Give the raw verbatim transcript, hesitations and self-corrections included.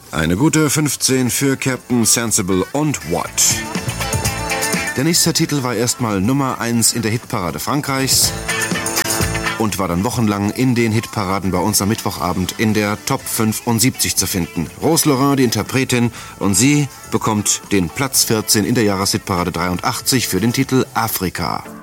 Eine gute fünfzehn für Captain Sensible und What. Der nächste Titel war erstmal Nummer eins in der Hitparade Frankreichs und war dann wochenlang in den Hitparaden bei uns am Mittwochabend in der Top fünfundsiebzig zu finden. Rose Laurin, die Interpretin, und sie bekommt den Platz vierzehn in der Jahreshitparade dreiundachtzig für den Titel Afrika.